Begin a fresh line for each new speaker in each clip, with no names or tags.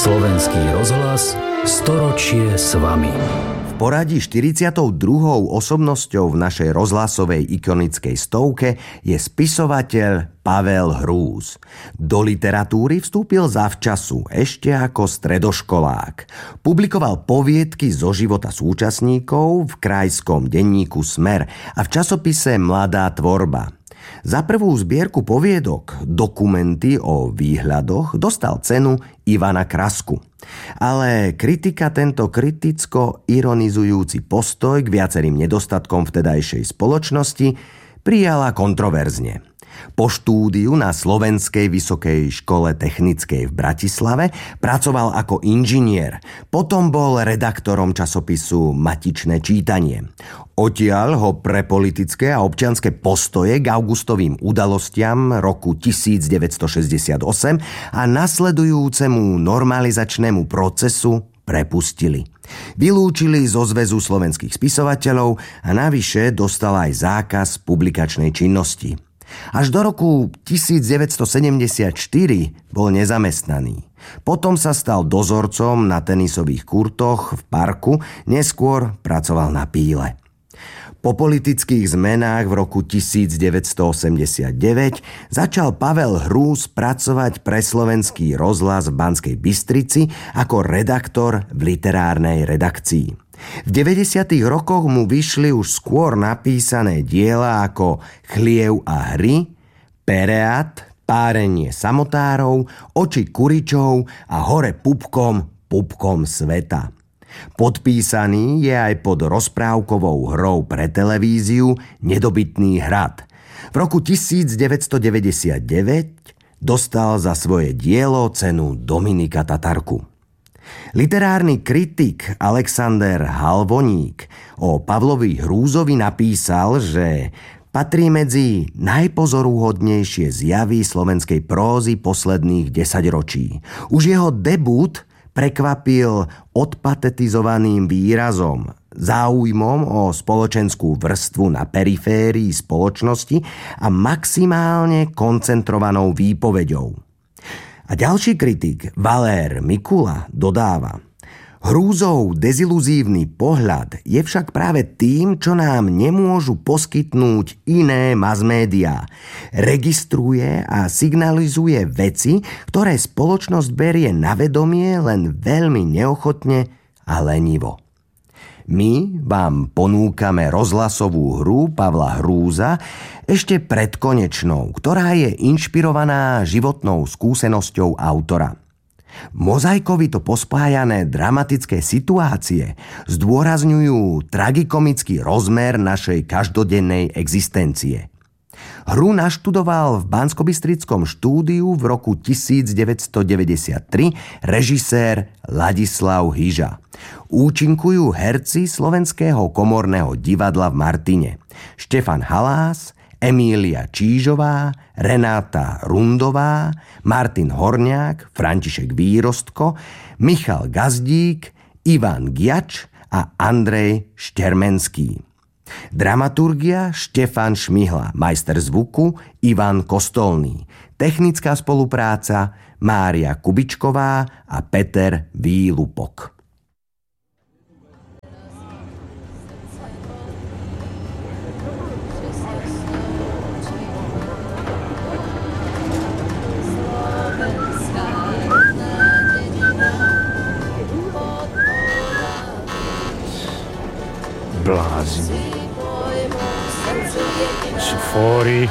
Slovenský rozhlas, storočie s vami.
V poradí 42. osobnosťou v našej rozhlasovej ikonickej stovke je spisovateľ Pavel Hrúz. Do literatúry vstúpil zavčasu, ešte ako stredoškolák. Publikoval poviedky zo života súčasníkov v krajskom denníku Smer a v časopise Mladá tvorba. Za prvú zbierku poviedok, Dokumenty o výhľadoch, dostal cenu Ivana Krasku. Ale kritika tento kriticko ironizujúci postoj k viacerým nedostatkom vtedajšej spoločnosti prijala kontroverzne. Po štúdiu na Slovenskej vysokej škole technickej v Bratislave pracoval ako inžinier. Potom bol redaktorom časopisu Matičné čítanie. Odtiaľ ho pre politické a občianske postoje k augustovým udalostiam roku 1968 a nasledujúcemu normalizačnému procesu prepustili. Vylúčili zo Zväzu slovenských spisovateľov a navyše dostal aj zákaz publikačnej činnosti. Až do roku 1974 bol nezamestnaný. Potom sa stal dozorcom na tenisových kurtoch v parku, neskôr pracoval na píle. Po politických zmenách v roku 1989 začal Pavel Hrúz pracovať pre Slovenský rozhlas v Banskej Bystrici ako redaktor v literárnej redakcii. V 90. rokoch mu vyšli už skôr napísané diela ako Chliev a hry, Pereat, Párenie samotárov, Oči kuričov a Hore pupkom sveta. Podpísaný je aj pod rozprávkovou hrou pre televíziu Nedobytný hrad. V roku 1999 dostal za svoje dielo cenu Dominika Tatarku. Literárny kritik Alexander Halvoník o Pavlovi Hrúzovi napísal, že patrí medzi najpozoruhodnejšie zjavy slovenskej prózy posledných 10 ročí. Už jeho debut prekvapil odpatetizovaným výrazom, záujmom o spoločenskú vrstvu na periférii spoločnosti a maximálne koncentrovanou výpoveďou. A ďalší kritik, Valér Mikula, dodáva: Hrúzov deziluzívny pohľad je však práve tým, čo nám nemôžu poskytnúť iné masmédiá. Registruje a signalizuje veci, ktoré spoločnosť berie na vedomie len veľmi neochotne a lenivo. My vám ponúkame rozhlasovú hru Pavla Hrúza ešte predkonečnou, ktorá je inšpirovaná životnou skúsenosťou autora. Mozaikovito pospájané dramatické situácie zdôrazňujú tragikomický rozmer našej každodennej existencie. Hru naštudoval v Banskobystrickom štúdiu v roku 1993 režisér Ladislav Hyža. Účinkujú herci Slovenského komorného divadla v Martine: Štefan Halás, Emília Čížová, Renáta Rundová, Martin Horňák, František Výrostko, Michal Gazdík, Ivan Giač a Andrej Štermenský. Dramaturgia Štefan Šmihla, majster zvuku Ivan Kostolný, technická spolupráca Mária Kubičková a Peter Výlupok.
Blázni. Sú fóry.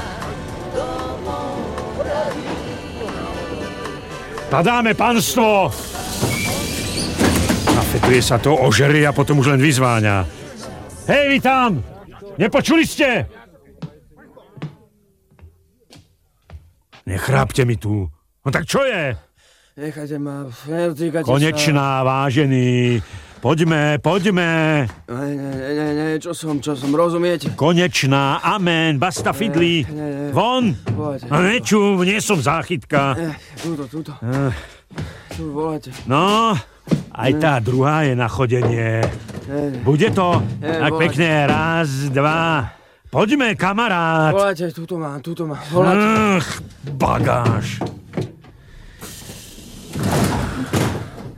Padáme, panstvo! Nafetuje sa to, ožerie a potom už len vyzváňa. Hej, vy tam! Nepočuli ste? Nechrápte mi tu. No tak čo je?
Nechajte ma, netýkajte
Konečná, vážený. Poďme.
Ne, čo som, rozumiete?
Konečná, amen, basta fidli. Von!
Volajte.
Nečuv, nie som záchytka.
Tuto. Tu volajte.
No, aj tá druhá je na chodenie. Bude to? Tak pekne, raz, dva. Poďme, kamarát.
Volajte, tuto má. Volajte.
Bagáž.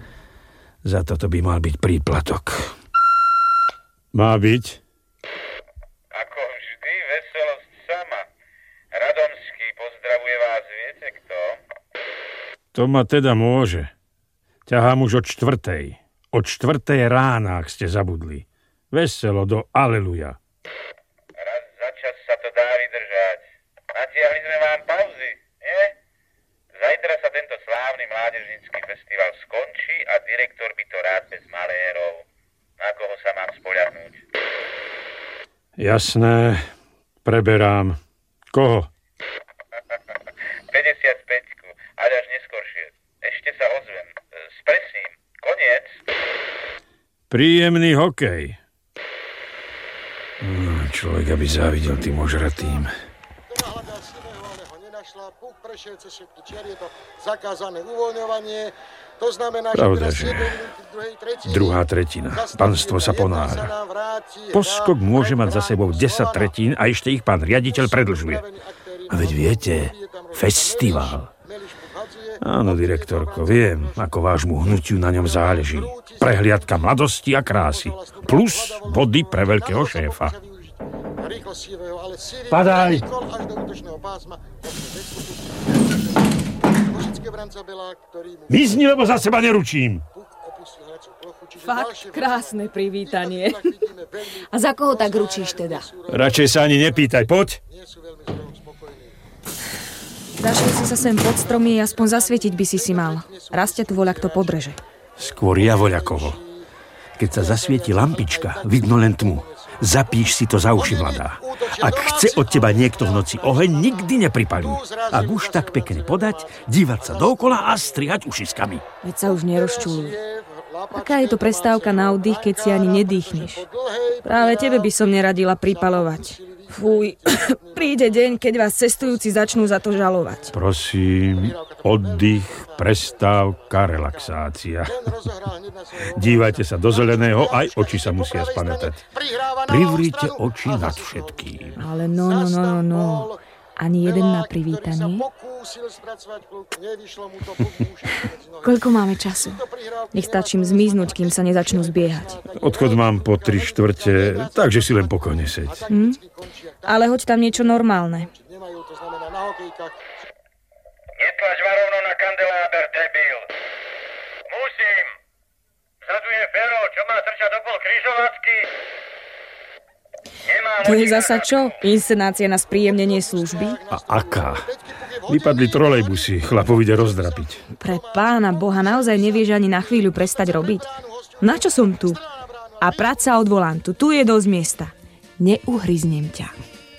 Za toto by mal byť príplatok. Má byť?
Ako vždy, veselosť sama. Radomský pozdravuje vás, viete kto?
To ma teda môže. Ťahám už od 4:00. Od 4:00 rána, ak ste zabudli. Veselo do aleluja.
Raz za čas sa to dá vydržať. Natiahli sme vám pauzy, nie? Zajtra sa tento slávny mládežnícky festival skončí a direktor by to rád bez malérov. Na koho sa mám spoľahnúť?
Jasné, preberám. Koho?
55-ku, ale až neskoršie. Ešte sa ozvem. Spresím. Koniec.
Príjemný hokej. Človek, aby závidel tým ožratým.
Prešiel cez všetky čiary, je to zakázané uvoľňovanie. To znamená,
Pravda,
že
druhá tretina. Panstvo sa ponára. Poskok môže mať za sebou 10 tretín a ešte ich pán riaditeľ predlžuje. A veď viete, festival. Áno, direktorko, viem, ako vášmu hnutiu na ňom záleží. Prehliadka mladosti a krásy. Plus body pre veľkého šéfa. Padaj! Vyzni, lebo za seba neručím.
Fakt krásne privítanie. A za koho tak ručíš teda?
Radšej sa ani nepýtaj, poď.
Zašiel si sa sem pod stromy, aspoň zasvietiť by si mal. Raz ťa tu voľak to podreže.
Skôr ja voľakoho. Keď sa zasvieti lampička, vidno len tmu. Zapíš si to za uši, mladá. Ak chce od teba niekto v noci oheň, nikdy nepripalí. Ak už tak pekne podať, dívať sa dookola a strihať ušiskami.
Veď sa už nerozčúľuj. Aká je to prestávka na oddych, keď si ani nedýchneš? Práve tebe by som neradila pripalovať. Fuj, príde deň, keď vás cestujúci začnú za to žalovať.
Prosím, oddych, prestávka, relaxácia. Dívajte sa do zeleného, aj oči sa musia spamätať. Privrite oči nad všetkým.
Ale no. Ani jeden na privítanie. Koľko máme času? Nech stačím zmiznúť, kým sa nezačnú zbiehať.
Odchod mám po 3/4, takže si len pokojne seď.
Ale hoď tam niečo normálne.
Netlač varovno na kandeláber, debil. Musím. Vzadu je Fero, čo má trčať okolo križovatky.
To je zasa čo? Inscenácia na spríjemnenie služby?
A aká? Vypadli trolejbusy, chlapov ide rozdrapiť.
Pre pána Boha, naozaj nevieš ani na chvíľu prestať robiť? Na čo som tu? A práca od volantu, tu je dosť miesta. Neuhryznem ťa.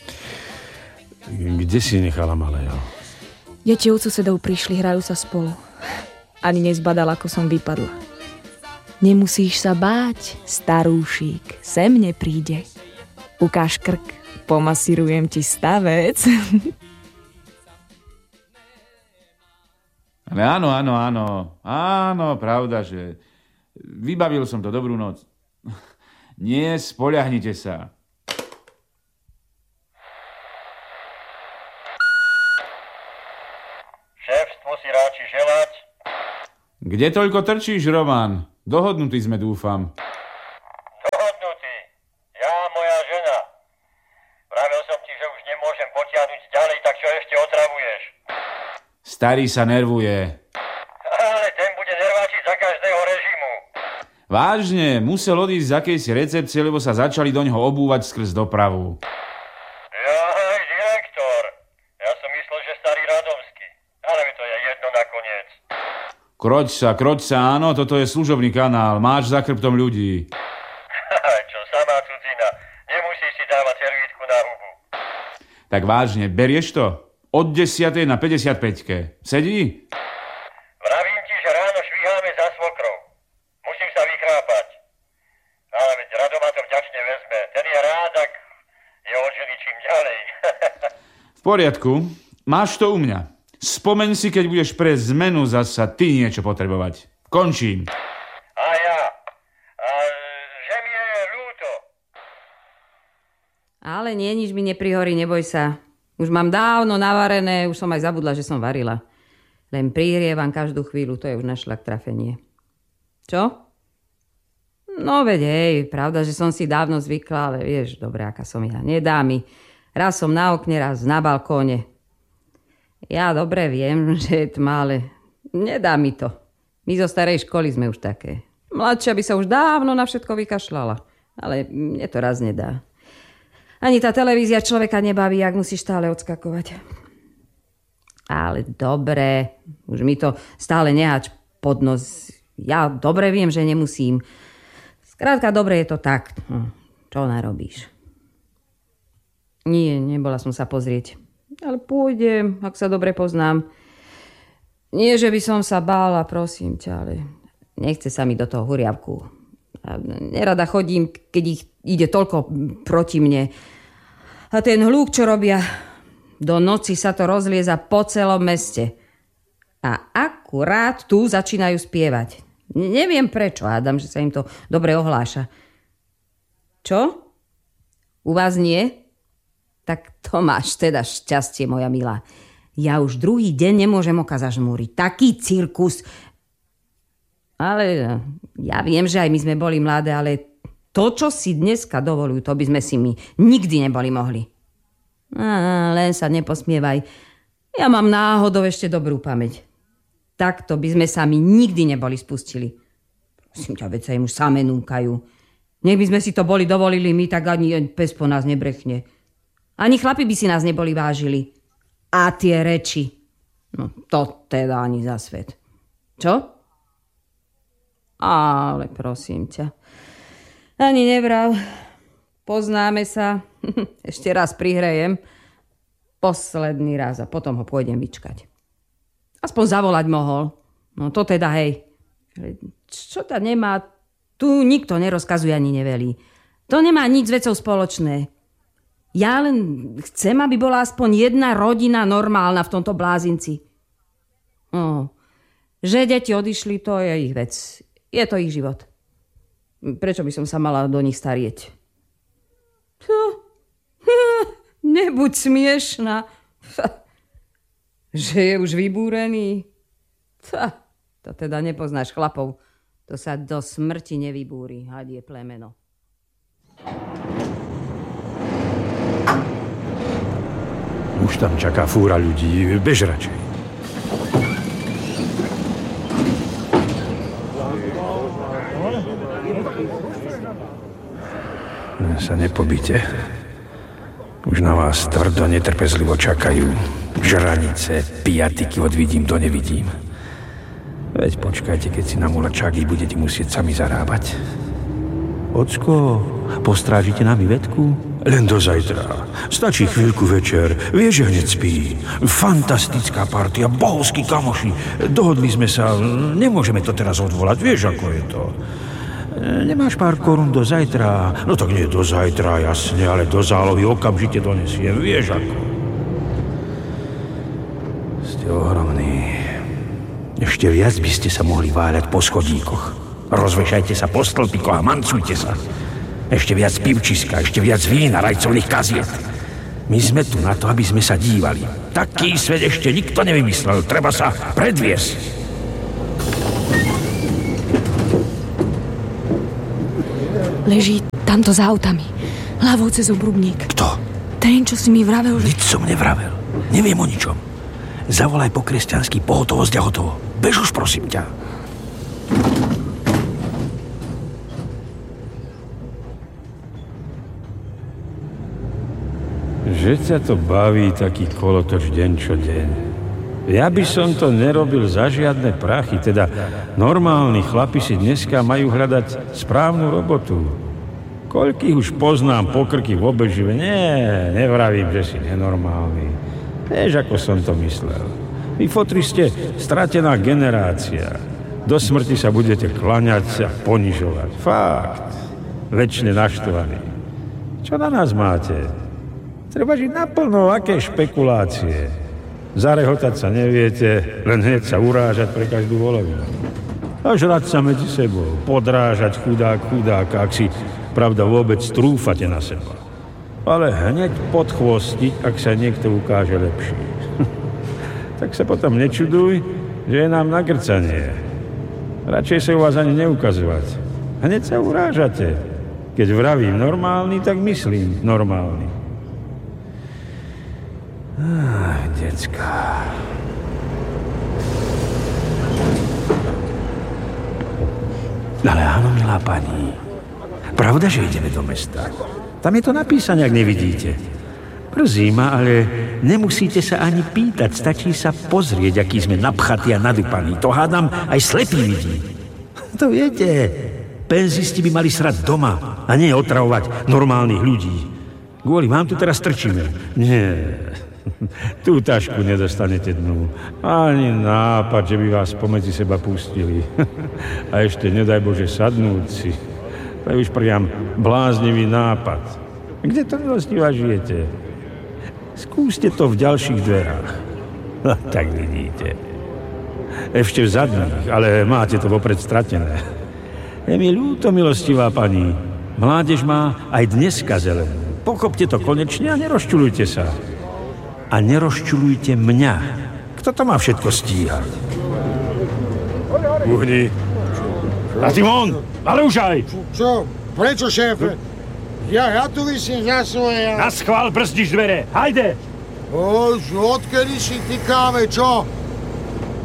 Kde si nechala malého?
Deti od susedov prišli, hrajú sa spolu. Ani nezbadal, ako som vypadla. Nemusíš sa báť, starúšik, sem nepríde. Ukáž krk, pomasírujem ti stavec.
Ale áno, pravda, že vybavil som to, dobrú noc. Nie, spoľahnite sa.
Šéfstvo si ráči želať.
Kde toľko trčíš, Roman? Dohodnutí sme, dúfam.
Dohodnutý. Ja, moja žena. Pravil som ti, že už nemôžem potiahnuť ďalej, tak čo ešte otravuješ?
Starý sa nervuje.
Ale ten bude nerváčiť za každého režimu.
Vážne, musel odísť z akejsi recepcie, lebo sa začali do ňoho obúvať skrz dopravu.
Jaj, direktor. Ja som myslel, že starý Radomský. Ale mi to je jedno nakoniec.
Kroť sa, áno, toto je služobný kanál. Máš za chrbtom ľudí.
Čo samá cudzina. Nemusíš si dávať servítku na hubu.
Tak vážne, berieš to? Od 10. na 55. Sedí?
Vravím ti, že ráno švíháme za svokrou. Musím sa vychrápať. Ale veď Rado ma to vďačne vezme. Ten je rád, tak je od ženy čím ďalej.
V poriadku. Máš to u mňa. Spomeň si, keď budeš pre zmenu zasa ty niečo potrebovať. Končím.
A ja. A že mi je ľúto.
Ale nie, nič mi neprihorí, neboj sa. Už mám dávno navarené, už som aj zabudla, že som varila. Len pririevam každú chvíľu, to je už na šlak trafenie. Čo? No veď, hej, pravda, že som si dávno zvykla, ale vieš, dobre, aká som ja. Nedá mi. Raz som na okne, raz na balkóne. Ja dobre viem, že je tma, ale nedá mi to. My zo starej školy sme už také. Mladšia by sa už dávno na všetko vykašľala. Ale mne to raz nedá. Ani tá televízia človeka nebaví, ak musíš stále odskakovať. Ale dobre, už mi to stále nehač pod nos. Ja dobre viem, že nemusím. Skrátka, dobre je to tak. Čo narobíš? Nie, nebola som sa pozrieť. Ale pôjdem, ak sa dobre poznám. Nie, že by som sa bála, prosím ťa, ale nechce sa mi do toho huriavku. Nerada chodím, keď ich ide toľko proti mne. A ten hluk, čo robia, do noci sa to rozlieza po celom meste. A akurát tu začínajú spievať. Neviem prečo, hádam, že sa im to dobre ohláša. Čo? U vás nie? Tak to máš teda šťastie, moja milá. Ja už druhý deň nemôžem oka zažmúriť. Taký cirkus. Ale ja viem, že aj my sme boli mladé, ale to, čo si dneska dovolujú, to by sme si my nikdy neboli mohli. Len sa neposmievaj. Ja mám náhodou ešte dobrú pamäť. Takto by sme sa my nikdy neboli spustili. Prosím ťa, veď sa im už same núkajú. Nech by sme si to boli dovolili my, tak ani pes po nás nebrechne. Ani chlapi by si nás neboli vážili. A tie reči. No to teda ani za svet. Čo? Ale prosím ťa. Ani nevrav. Poznáme sa. Ešte raz prihrejem. Posledný raz a potom ho pôjdem vyčkať. Aspoň zavolať mohol. No to teda hej. Čo ta nemá? Tu nikto nerozkazuje ani nevelí. To nemá nič s vecou spoločné. Ja len chcem, aby bola aspoň jedna rodina normálna v tomto blázinci. Že deti odišli, to je ich vec. Je to ich život. Prečo by som sa mala do nich starieť? Nebuď smiešná. Že je už vybúrený. To teda nepoznáš chlapov. To sa do smrti nevybúri, hadie plemeno.
Už tam čaká fúra ľudí. Bež radšej. Sa nepobíte. Už na vás tvrdo, netrpezlivo čakajú. Žranice, piatiky od vidím do nevidím. Veď počkajte, keď si na mulačáky budete musieť sami zarábať. Ocko, postrážite nám Ivetku? Len do zajtra. Stačí chvíľku večer. Vieš, že hneď spí. Fantastická partia, bohovskí kamoši. Dohodli sme sa, nemôžeme to teraz odvolať. Vieš, ako je to. Nemáš pár korún do zajtra? No tak nie do zajtra, jasne, ale do zálohy okamžite donesiem. Vieš, ako. Ste ohromní. Ešte viac by ste sa mohli váľať po schodíkoch. Rozvešajte sa po stĺpikoch a mancujte sa. Ešte viac pivčiska, ešte viac vína, rajcovných kaziet. My sme tu na to, aby sme sa dívali. Taký svet ešte nikto nevymyslel. Treba sa predviesť.
Leží tamto za autami. Hlavou cez obrubník.
Kto?
Ten, čo si mi vravel, že...
Nič som nevravel. Neviem o ničom. Zavolaj po kresťansky pohotovosť a hotovo. Bež už, prosím ťa. Že ťa to baví taký kolotoč deň čo deň. Ja by som to nerobil za žiadne prachy, teda normálni chlapi si dneska majú hľadať správnu robotu. Koľkých už poznám pokrky v obežive? Nie, nevravím, že si nenormálny. Vieš, ako som to myslel. Vy fotri ste stratená generácia. Do smrti sa budete klaňať a ponižovať. Fakt. Večne naštvaní. Čo na nás máte? Treba žiť naplno, aké špekulácie. Zarehotať sa neviete, len hneď sa urážať pre každú volovinu. A žrať sa medzi sebou, podrážať chudáka, ak si pravda vôbec trúfate na seba. Ale hneď podchvostiť, ak sa niekto ukáže lepší. Tak sa potom nečuduj, že je nám nagrcanie. Radšej sa u vás ani neukazovať. Hneď sa urážate. Keď vravím normálny, tak myslím normálny. Decka. Ale áno, milá pani. Pravda, že ideme do mesta. Tam je to napísané, ak nevidíte. Mrzí ma, ale nemusíte sa ani pýtať. Stačí sa pozrieť, aký sme napchatí a nadúpaní. To hádam, aj slepý vidí. To viete, penzisti by mali srať doma a nie otravovať normálnych ľudí. Kvôli vám tu teraz trčíme. Nie, tú tašku nedostanete dnu. Ani nápad, že by vás pomedzi seba pustili. A ešte, nedaj Bože, sadnúť si. To je už priam bláznivý nápad. Kde to milostivá žijete? Skúste to v ďalších dverách. No, tak vidíte. Ešte v zadných, ale máte to vopred stratené. Je mi ľúto, milostivá pani. Mládež má aj dneska zelenú. Pochopte to konečne a nerozčulujte sa. A nerozčulujte mňa. Kto to má všetko stíhať? Uhni. A ty von! Ale už aj!
Čo? Prečo, šéfe? Ja tu vysím za svoje...
Na schvál brzdíš dvere! Hajde!
Odkedy si tykáme, čo?